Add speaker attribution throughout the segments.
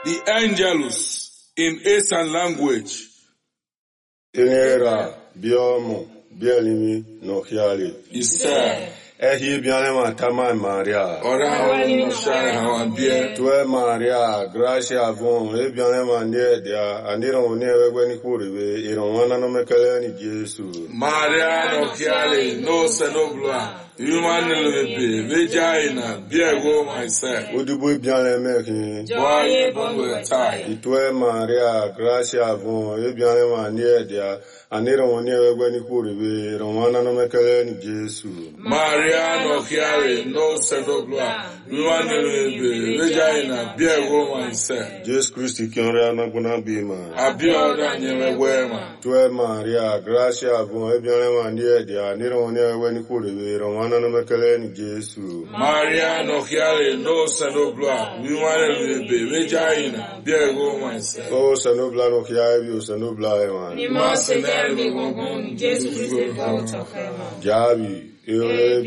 Speaker 1: The Angelus in Esan language.
Speaker 2: Tenera, biomo, bielimi, no chiali.
Speaker 1: Isa.
Speaker 2: Ehi bianema tama Maria.
Speaker 1: Ora no share hawan bie.
Speaker 2: Tue Maria, gracia avon, e bianema niedia, andiro uniewe gweni kuriwe, ironwana no mekele ni Jesu.
Speaker 1: Maria no chiali, no senobla. Human lebe, vagina, biego myself.
Speaker 2: Udubu bianeme ki.
Speaker 1: Boye bonwe tai.
Speaker 2: Tue Maria, gracia avon, e bianema niedia, andiro uniewe gweni kuriwe, ironwana no mekele ni Jesu.
Speaker 1: Maria no chiari, no senobla. Human lebe, vagina, biego myself.
Speaker 2: Jesus Christ kiora na kuna bima.
Speaker 1: Abioda nyewe wema.
Speaker 2: Tue Maria, gracia avon, e bianema niedia, andiro uniewe gweni kuriwe, ironwana no mekele ni Jesu.
Speaker 1: Maria no chiari, no senobla. Human lebe, vagina, biego myself.
Speaker 2: O sanobla no kiabi, o sanobla eman. Jabi, ewe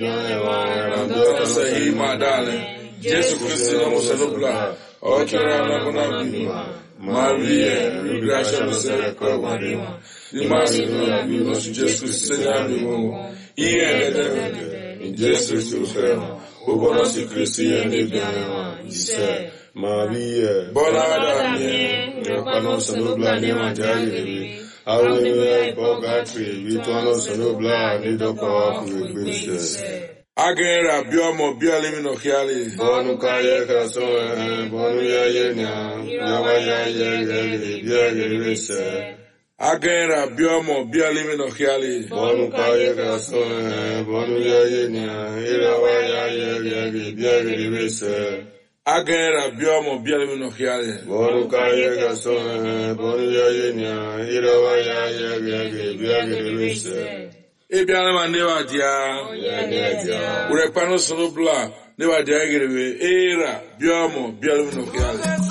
Speaker 1: Jesus Christ no senobla. Ochara na kuna bima. Maria, gracia misericórdia. E mais no Jesus Christ Senhor meu. E em Jesus Cristo, o conosco Cristiano de bem. Disse
Speaker 2: Maria,
Speaker 1: Bolada minha,
Speaker 2: Pano sanobla ne manjali. Awe bogatri, vitono sanobla ne doko kuwebishe.
Speaker 1: Agera biomo bialimi no chiali.
Speaker 2: Bonu kaye krason, bonu ya yenya, yawa ya ye biagirese.
Speaker 1: Agera biomo bialimi no chiali.
Speaker 2: Bonu kaye krason, bonu ya yenya, yawa ya ye biagirese.
Speaker 1: Agera biomo bialimi no chiali.
Speaker 2: Bonu kaye krason, bonu ya yenya, yawa ya ye biagirese.
Speaker 1: Ebianema newa dia. Urepano sonobla newa dia egerewe. Era biomo bialimi no chiali.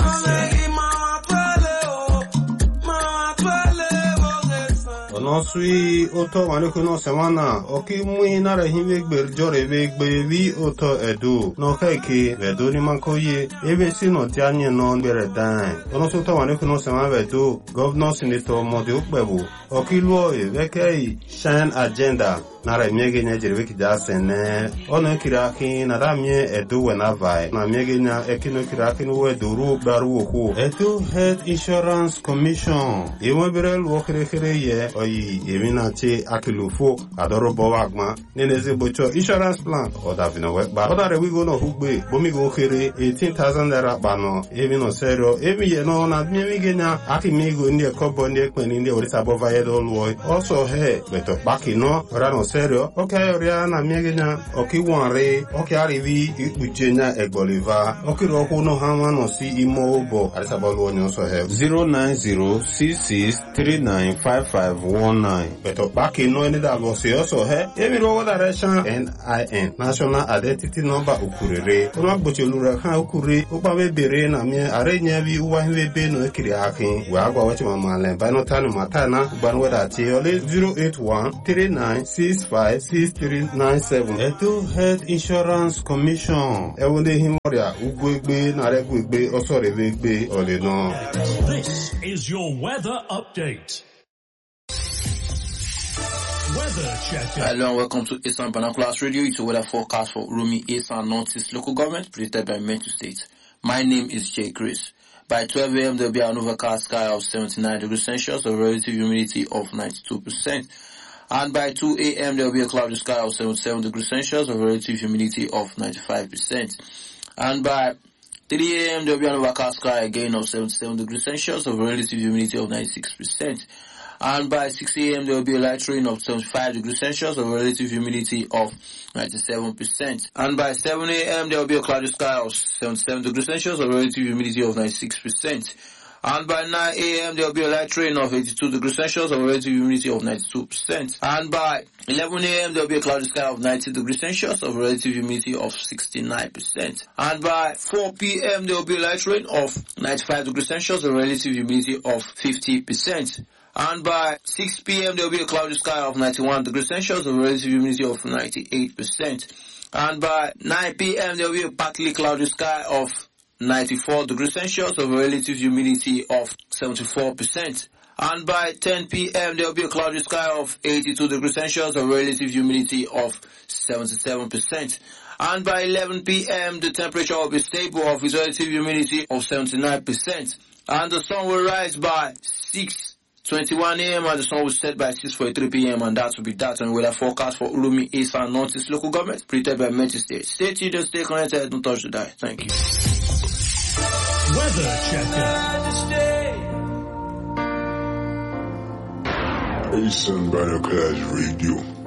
Speaker 3: No sui oto manukuno semana oki mui nara hime gberjore begbe vi oto edu no keke vedo ni mankoye ebe sino tianye no bere dan ono so to manukuno semana vedo governor senator mode ukbebu oki luo e vekei shine agenda nara miege nya jerwe kija sene ono kiraki na ramie edu wena vai na miege nya ekino kiraki no eduru baru oku edu health insurance commission ewo bere luo kere ye Eminati Akilufo, Adorobo Wagma, Neneze Bocho, insurance plan, or Davino Wekba, or we go no Hugbe, Bomigo Kiri, 18,000 naira bano, Evino Serio, Evi no, not Mimigena, Akimigo in the Cobonic when in the Orisabo Vaedo Loy, also hey, but back in no, Rano Serio, okay, Oriana Megena, Okiwanre, Okiarivi, Ujena Egoliva, Okiroko no Haman or see Imobo, Arisabalo also have 09066395519. But back in no any that was also here. Every road direction NIN National Identity Number Ukurere. Una Bochulura Ukuri, Ubawe Bere, Namia, Arenavi, Uwahe Beno Kiriaki, Wagwa Wachimama, Banotana Matana, Banweda Tiole 08139656397. Etu Health Insurance Commission. Ewunde Himoria, Ugwegbe, Naregwegbe, Osorevegbe, Oleno.
Speaker 4: This is your weather update. Weather checker.
Speaker 5: Hello and welcome to Esan Binoculars Radio. It's a weather forecast for Rumi, Esan, Northeast local government predicted by Metro State. My name is Jay Chris. By 12 a.m. there will be an overcast sky of 79 degrees Celsius, a relative humidity of 92%. And by 2 a.m. there will be a cloudy sky of 77 degrees Celsius, a relative humidity of 95%. And by 3 a.m. there will be an overcast sky again of 77 degrees Celsius, a relative humidity of 96%. And by 6 a.m. there will be a light rain of 75 degrees Celsius, a relative humidity of 97%. And by 7 a.m. there will be a cloudy sky of 77 degrees Celsius, a relative humidity of 96%. And by 9 a.m. there will be a light rain of 82 degrees Celsius, a relative humidity of 92%. And by 11 a.m. there will be a cloudy sky of 90 degrees Celsius, a relative humidity of 69%. And by 4 p.m. there will be a light rain of 95 degrees Celsius, a relative humidity of 50%. And by 6 p.m. there will be a cloudy sky of 91 degrees Celsius, a relative humidity of 98%. And by 9 p.m. there will be a partly cloudy sky of 94 degrees Celsius, of a relative humidity of 74%. And by 10 p.m., there will be a cloudy sky of 82 degrees Celsius, of a relative humidity of 77%. And by 11 p.m., the temperature will be stable, of its relative humidity of 79%. And the sun will rise by 6:21 a.m. and the sun will set by 6:43 p.m. And that will be that and weather forecast for Uromi East and Northeast local government, prepared by Metro State. Stay tuned and stay connected. Don't touch the dial. Thank you.
Speaker 4: Weather checker.
Speaker 1: Eastern Binoculars Radio.